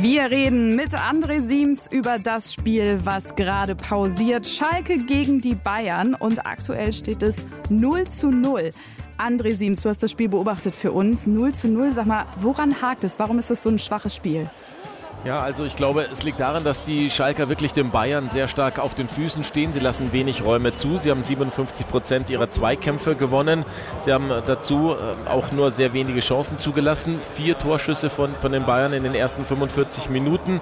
Wir reden mit André Siems über das Spiel, was gerade pausiert. Schalke gegen die Bayern und aktuell steht es 0:0. André Siems, du hast das Spiel beobachtet für uns. 0:0, sag mal, woran hakt es? Warum ist das so ein schwaches Spiel? Ja, also ich glaube, es liegt daran, dass die Schalker wirklich den Bayern sehr stark auf den Füßen stehen. Sie lassen wenig Räume zu. Sie haben 57% ihrer Zweikämpfe gewonnen. Sie haben dazu auch nur sehr wenige Chancen zugelassen. 4 Torschüsse von den Bayern in den ersten 45 Minuten.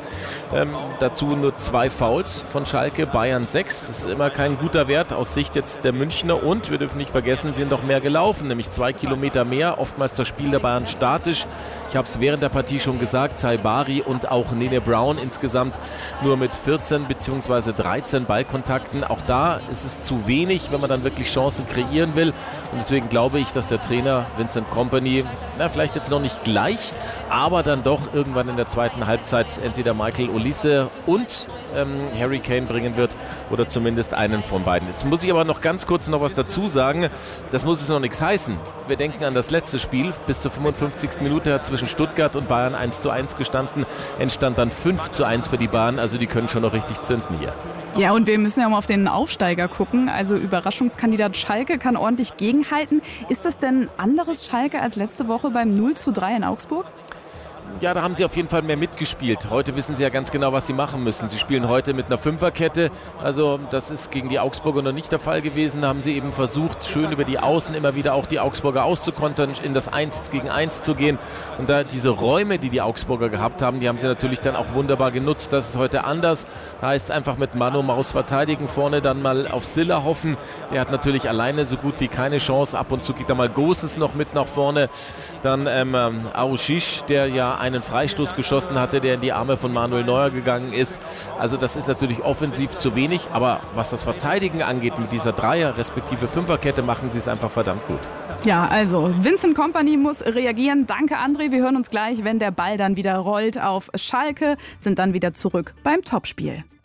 Dazu nur 2 Fouls von Schalke, Bayern 6. Das ist immer kein guter Wert aus Sicht jetzt der Münchner. Und wir dürfen nicht vergessen, sie sind doch mehr gelaufen, nämlich 2 Kilometer mehr. Oftmals das Spiel der Bayern statisch. Ich habe es während der Partie schon gesagt, Saibari und auch Nene Brown insgesamt nur mit 14 bzw. 13 Ballkontakten. Auch da ist es zu wenig, wenn man dann wirklich Chancen kreieren will. Und deswegen glaube ich, dass der Trainer Vincent Kompany, vielleicht jetzt noch nicht gleich, aber dann doch irgendwann in der zweiten Halbzeit entweder Michael Olise und Harry Kane bringen wird oder zumindest einen von beiden. Jetzt muss ich aber noch ganz kurz noch was dazu sagen. Das muss jetzt noch nichts heißen. Wir denken an das letzte Spiel. Bis zur 55. Minute hat zwischen Stuttgart und Bayern 1:1 gestanden. Entstand dann 5:1 für die Bayern. Also die können schon noch richtig zünden hier. Ja, und wir müssen ja mal auf den Aufsteiger gucken. Also Überraschungskandidat Schalke kann ordentlich gegenhalten. Ist das denn anderes Schalke als letzte Woche beim 0:3 in Augsburg? Ja, da haben sie auf jeden Fall mehr mitgespielt. Heute wissen sie ja ganz genau, was sie machen müssen. Sie spielen heute mit einer Fünferkette. Also das ist gegen die Augsburger noch nicht der Fall gewesen. Da haben sie eben versucht, schön über die Außen immer wieder auch die Augsburger auszukontern, in das 1-gegen-1 zu gehen. Und da diese Räume, die Augsburger gehabt haben, die haben sie natürlich dann auch wunderbar genutzt. Das ist heute anders. Da heißt es einfach mit Mann und Maus verteidigen, vorne dann mal auf Silla hoffen. Der hat natürlich alleine so gut wie keine Chance. Ab und zu geht da mal Gosens noch mit nach vorne. Dann Aouchiche, der ja einen Freistoß geschossen hatte, der in die Arme von Manuel Neuer gegangen ist. Also das ist natürlich offensiv zu wenig, aber was das Verteidigen angeht mit dieser Dreier- respektive Fünferkette, machen sie es einfach verdammt gut. Ja, also Vincent Kompany muss reagieren. Danke, André. Wir hören uns gleich, wenn der Ball dann wieder rollt auf Schalke, sind dann wieder zurück beim Topspiel.